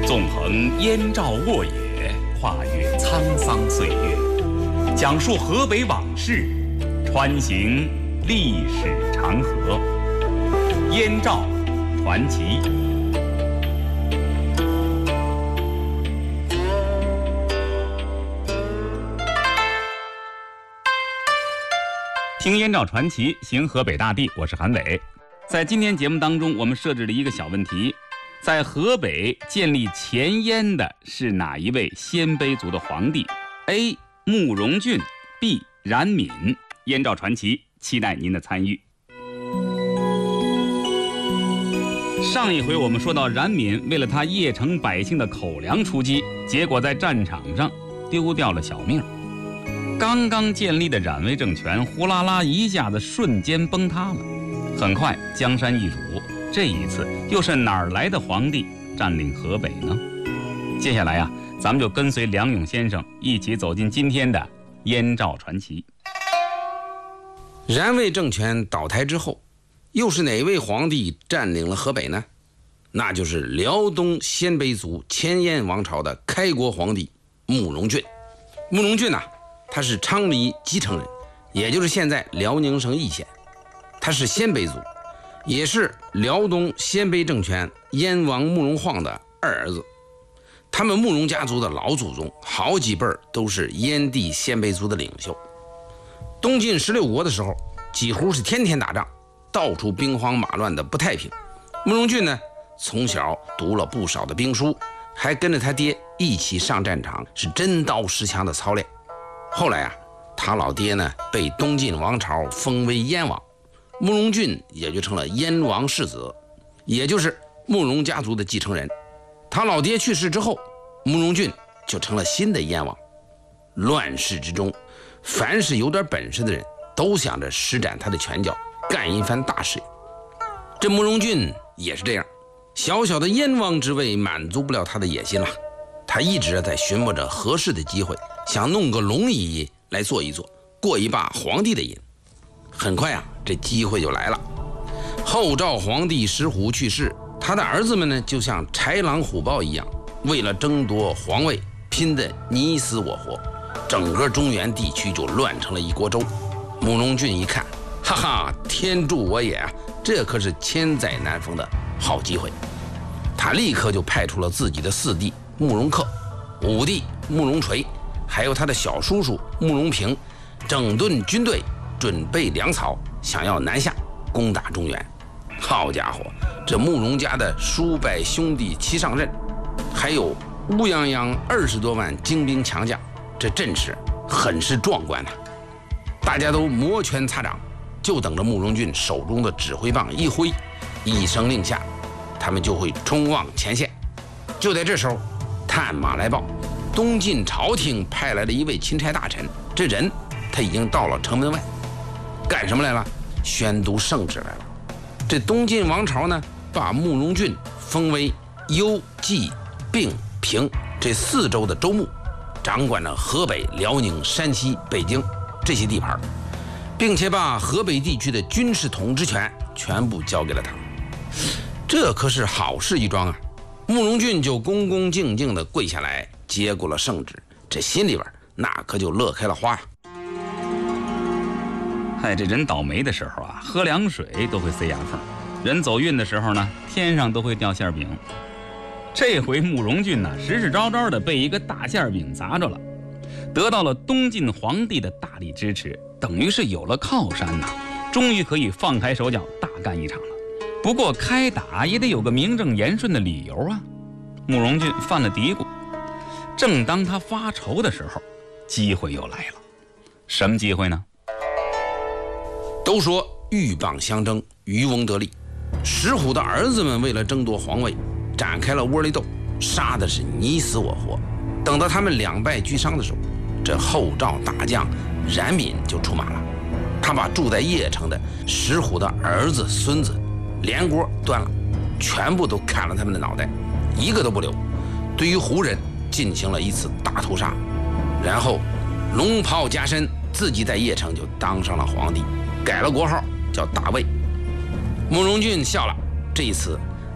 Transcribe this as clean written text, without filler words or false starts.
纵横燕赵沃野，跨越沧桑岁月，讲述河北往事，穿行历史长河。燕赵传奇。听燕赵传奇，行河北大地，我是韩伟。在今天节目当中，我们设置了一个小问题：在河北建立前燕的是哪一位鲜卑族的皇帝 ？A. 慕容俊 B. 冉闵。燕赵传奇，期待您的参与。上一回我们说到，冉闵为了他邺城百姓的口粮出击，结果在战场上丢掉了小命。刚刚建立的冉魏政权呼啦啦一下子瞬间崩塌了，很快江山易主。这一次又是哪儿来的皇帝占领河北呢？接下来咱们就跟随梁勇先生一起走进今天的燕赵传奇。 冉魏政权倒台之后，又是哪位皇帝占领了河北呢？那就是辽东鲜卑族前燕王朝的开国皇帝慕容俊。慕容俊他是昌黎基城人，也就是现在辽宁省义县。他是鲜卑族，也是辽东鲜卑政权燕王慕容晃的二儿子。他们慕容家族的老祖宗好几辈都是燕地鲜卑族的领袖。东晋16国的时候，几乎是天天打仗，到处兵荒马乱的不太平。慕容俊呢，从小读了不少的兵书，还跟着他爹一起上战场，是真刀实枪的操练。后来他老爹呢被东晋王朝封为燕王，慕容俊也就成了燕王世子，也就是慕容家族的继承人。他老爹去世之后，慕容俊就成了新的燕王。乱世之中，凡是有点本事的人都想着施展他的拳脚，干一番大事业。这慕容俊也是这样，小小的燕王之位满足不了他的野心了，他一直在寻摸着合适的机会，想弄个龙椅来坐一坐，过一把皇帝的瘾。很快这机会就来了。后赵皇帝石虎去世，他的儿子们呢就像豺狼虎豹一样，为了争夺皇位拼得你死我活，整个中原地区就乱成了一锅粥。慕容俊一看，哈哈，天助我也这可是千载难逢的好机会。他立刻就派出了自己的四弟慕容恪、五弟慕容垂，还有他的小叔叔慕容平，整顿军队，准备粮草，想要南下攻打中原。好家伙，这慕容家的数百兄弟齐上阵，还有乌泱泱20多万精兵强将，这阵势很是壮观大家都摩拳擦掌，就等着慕容俊手中的指挥棒一挥，一声令下，他们就会冲往前线。就在这时候，探马来报，东晋朝廷派来了一位钦差大臣，这人他已经到了城门外，干什么来了？宣读圣旨来了。这东晋王朝呢，把慕容俊封为幽、冀、并、平这4州的州牧，掌管着河北、辽宁、山西、北京这些地盘，并且把河北地区的军事统治权全部交给了他。这可是好事一桩慕容俊就恭恭敬敬地跪下来接过了圣旨，这心里边那可就乐开了花这人倒霉的时候喝凉水都会塞牙缝，人走运的时候呢，天上都会掉馅饼。这回慕容俊实实招招的被一个大馅饼砸着了，得到了东晋皇帝的大力支持，等于是有了靠山终于可以放开手脚大干一场了。不过开打也得有个名正言顺的理由慕容俊犯了嘀咕。正当他发愁的时候，机会又来了。什么机会呢？ 都说鹬蚌相争，渔翁得利。石虎的儿子们为了争夺皇位，展开了窝里斗，杀的是你死我活。等到他们两败俱伤的时候，这后赵大将冉闵就出马了。他把住在邺城的石虎的儿子孙子连锅端了，全部都砍了他们的脑袋，一个都不留。对于胡人进行了一次大屠杀，然后龙袍加身，自己在邺城就当上了皇帝，改了国号叫大魏。慕容俊笑了，这一次